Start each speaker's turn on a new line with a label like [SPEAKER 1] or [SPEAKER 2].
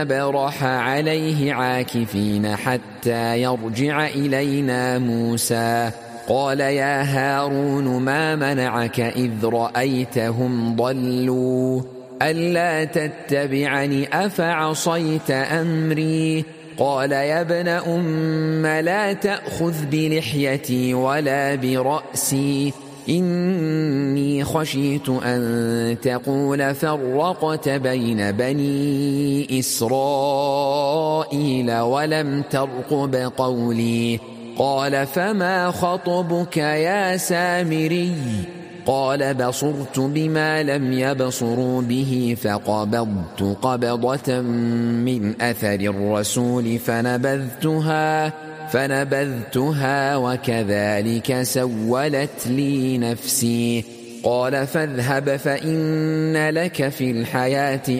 [SPEAKER 1] برح عليه عاكفين حتى يرجع إلينا موسى. قال يا هارون ما منعك إذ رأيتهم ضلوا ألا تتبعني أفعصيت أمري؟ قال يا ابن أم لا تأخذ بلحيتي ولا برأسي إني خشيت أن تقول فرقت بين بني إسرائيل ولم ترقب قولي. قال فما خطبك يا سامري؟ قال بصرت بما لم يبصروا به فقبضت قبضة من أثر الرسول فنبذتها وكذلك سولت لي نفسي. قال فاذهب فإن لك في الحياة